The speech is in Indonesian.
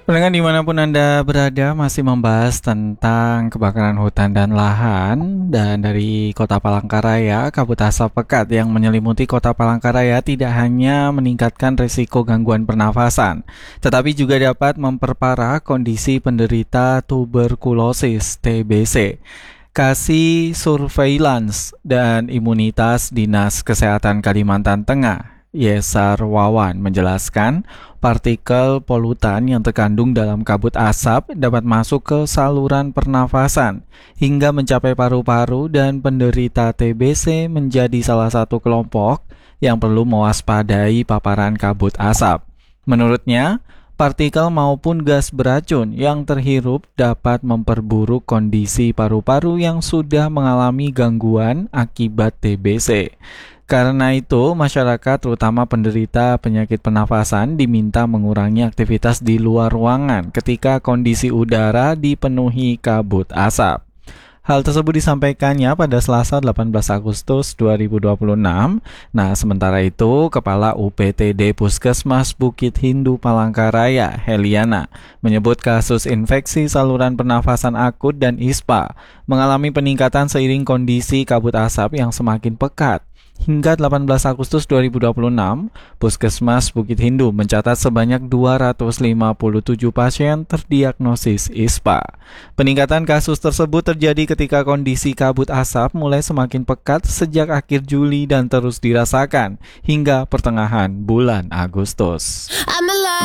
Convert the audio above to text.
Pendengar dimanapun Anda berada masih membahas tentang kebakaran hutan dan lahan. Dan dari Kota Palangkaraya, kabut asap pekat yang menyelimuti Kota Palangkaraya tidak hanya meningkatkan risiko gangguan pernafasan, tetapi juga dapat memperparah kondisi penderita tuberkulosis (TBC). Kasih Surveillance dan Imunitas Dinas Kesehatan Kalimantan Tengah, Yesar Wawan, menjelaskan partikel polutan yang terkandung dalam kabut asap dapat masuk ke saluran pernafasan hingga mencapai paru-paru, dan penderita TBC menjadi salah satu kelompok yang perlu mewaspadai paparan kabut asap. Menurutnya, partikel maupun gas beracun yang terhirup dapat memperburuk kondisi paru-paru yang sudah mengalami gangguan akibat TBC. Karena itu, masyarakat, terutama penderita penyakit pernafasan, diminta mengurangi aktivitas di luar ruangan ketika kondisi udara dipenuhi kabut asap. Hal tersebut disampaikannya pada Selasa 18 Agustus 2026. Nah, sementara itu, Kepala UPTD Puskesmas Bukit Hindu Palangkaraya, Heliana, menyebut kasus infeksi saluran pernafasan akut dan ISPA mengalami peningkatan seiring kondisi kabut asap yang semakin pekat. Hingga 18 Agustus 2026, Puskesmas Bukit Hindu mencatat sebanyak 257 pasien terdiagnosis ISPA. Peningkatan kasus tersebut terjadi ketika kondisi kabut asap mulai semakin pekat sejak akhir Juli dan terus dirasakan hingga pertengahan bulan Agustus.